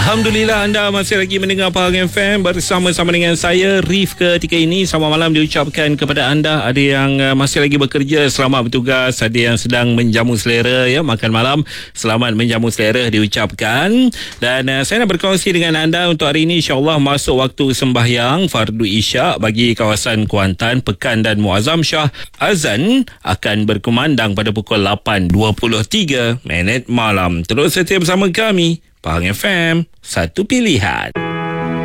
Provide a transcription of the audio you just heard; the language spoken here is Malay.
Alhamdulillah anda masih lagi mendengar Pahang FM bersama-sama dengan saya Rif. Ketika ini selamat malam diucapkan kepada anda. Ada yang masih lagi bekerja, selamat bertugas. Ada yang sedang menjamu selera ya, makan malam, selamat menjamu selera diucapkan. Dan saya nak berkongsi dengan anda untuk hari ini, insyaAllah masuk waktu sembahyang Fardu Isyak bagi kawasan Kuantan, Pekan dan Muazzam Shah. Azan akan berkumandang pada pukul 8.23 malam. Terus setia bersama kami Pahang FM, satu pilihan.